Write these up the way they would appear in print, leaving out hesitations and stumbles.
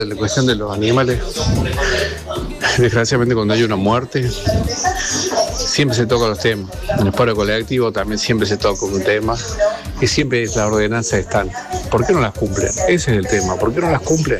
La cuestión de los animales, desgraciadamente cuando hay una muerte, siempre se tocan los temas. En el paro colectivo también siempre se toca un tema y siempre las ordenanzas están. ¿Por qué no las cumplen? Ese es el tema, ¿por qué no las cumplen?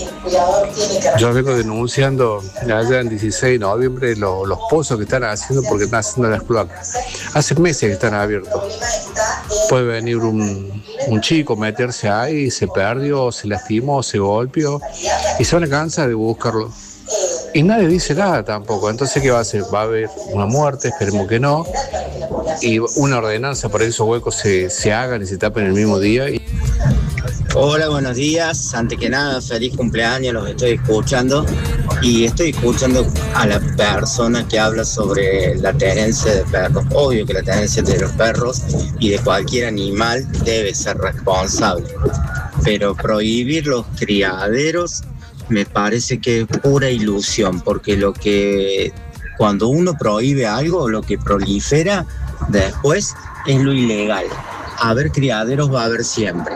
Yo vengo denunciando allá en 16 de noviembre los pozos que están haciendo porque están haciendo las cloacas. Hace meses que están abiertos. Puede venir un chico, meterse ahí, se perdió, se lastimó, se golpeó y se van a cansar de buscarlo. Y nadie dice nada tampoco. Entonces, ¿qué va a hacer? Va a haber una muerte, esperemos que no, y una ordenanza para que esos huecos se hagan y se tapen el mismo día. Hola, buenos días. Antes que nada, feliz cumpleaños, los estoy escuchando. Y estoy escuchando a la persona que habla sobre la tenencia de perros. Obvio que la tenencia de los perros y de cualquier animal debe ser responsable. Pero prohibir los criaderos me parece que es pura ilusión, porque cuando uno prohíbe algo, lo que prolifera después es lo ilegal. Haber criaderos va a haber siempre,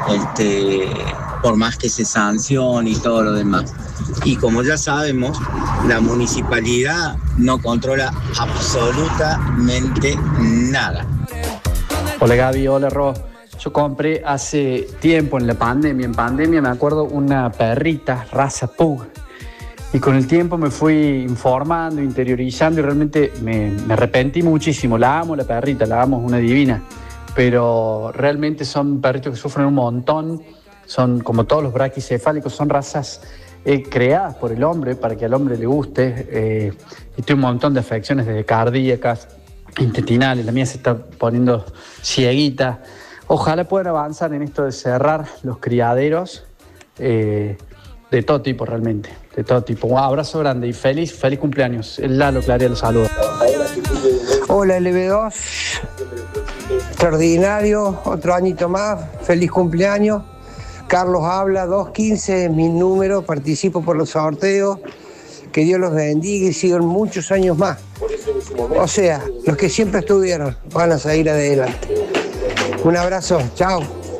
por más que se sancione y todo lo demás. Y como ya sabemos, la municipalidad no controla absolutamente nada. Hola Gaby, hola Ro. Yo compré hace tiempo en pandemia me acuerdo, una perrita raza Pug. Y con el tiempo me fui informando, interiorizando y realmente me arrepentí muchísimo. La amo la perrita, la amo, es una divina. Pero realmente son perritos que sufren un montón, son como todos los braquicefálicos, son razas creadas por el hombre para que al hombre le guste, y tiene un montón de afecciones desde cardíacas, intestinales, la mía se está poniendo cieguita. Ojalá puedan avanzar en esto de cerrar los criaderos de todo tipo realmente, de todo tipo. Un abrazo grande y feliz cumpleaños. El Lalo Claria los saluda. Hola LB2, extraordinario, otro añito más, feliz cumpleaños. Carlos habla, 215 es mi número, participo por los sorteos, que Dios los bendiga y sigan muchos años más. O sea, los que siempre estuvieron van a seguir adelante. Un abrazo, chao.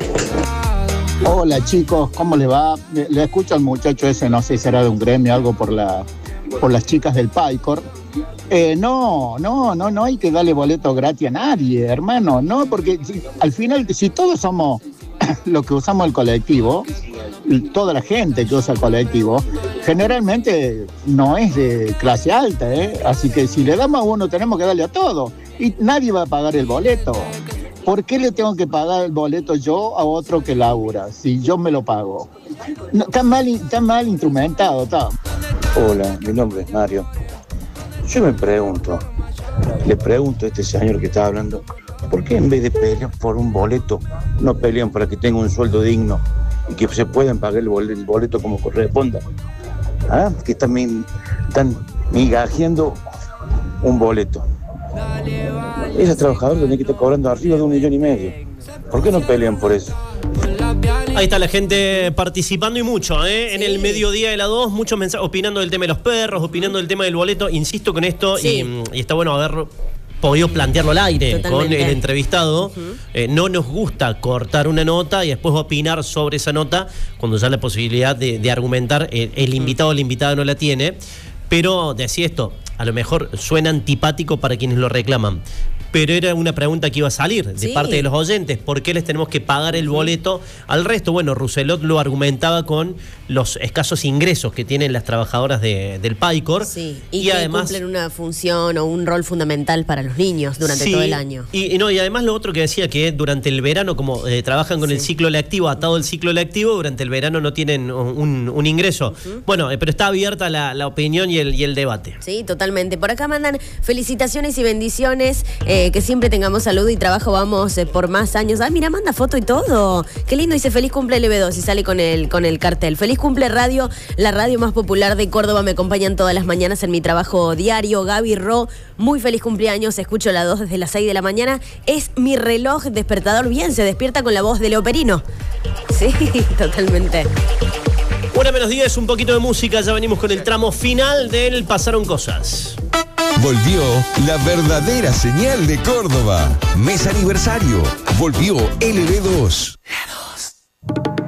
Hola chicos, ¿cómo le va? Le escucho al muchacho ese, no sé si será de un gremio, algo por las chicas del PAICOR. No hay que darle boleto gratis a nadie, hermano, no, porque al final, si todos somos los que usamos el colectivo, toda la gente que usa el colectivo, generalmente no es de clase alta, así que si le damos a uno tenemos que darle a todo, y nadie va a pagar el boleto. ¿Por qué le tengo que pagar el boleto yo a otro que labura, si yo me lo pago? No, está mal instrumentado, está. Hola, mi nombre es Mario. Yo le pregunto a este señor que está hablando, ¿por qué en vez de pelear por un boleto, no pelean para que tenga un sueldo digno y que se puedan pagar el boleto como corresponda? ¿Ah? Que están migajeando un boleto. Esos trabajadores tienen que estar cobrando arriba de 1,5 millones. ¿Por qué no pelean por eso? Ahí está la gente participando y mucho, en el mediodía de la 2, muchos mensajes opinando del tema de los perros, opinando del tema del boleto. Insisto con esto, y está bueno haber podido plantearlo al aire. Totalmente. Con el entrevistado. No nos gusta cortar una nota y después opinar sobre esa nota cuando ya la posibilidad de argumentar el invitado o la invitada no la tiene. Pero decía esto, a lo mejor suena antipático para quienes lo reclaman, pero era una pregunta que iba a salir de parte de los oyentes. ¿Por qué les tenemos que pagar el boleto al resto? Bueno, Rousselot lo argumentaba con los escasos ingresos que tienen las trabajadoras del PAICOR. Sí, y que además cumplen una función o un rol fundamental para los niños durante todo el año. Y además lo otro que decía, que durante el verano, como trabajan con el ciclo lectivo, atado el ciclo lectivo, durante el verano no tienen un ingreso. Bueno, pero está abierta la opinión y el debate. Sí, totalmente. Por acá mandan felicitaciones y bendiciones, que siempre tengamos salud y trabajo, vamos por más años. Ah, mira, manda foto y todo. Qué lindo, dice feliz cumple LB2 y sale con el cartel. Feliz cumple radio, la radio más popular de Córdoba, me acompañan todas las mañanas en mi trabajo diario. Gaby Ro, muy feliz cumpleaños, escucho la 2 desde las 6 de la mañana. Es mi reloj despertador, bien, se despierta con la voz de Leo Perino. Sí, totalmente. 1:10, un poquito de música, ya venimos con el tramo final del Pasaron Cosas. Volvió la verdadera señal de Córdoba. Mes aniversario. Volvió LB2.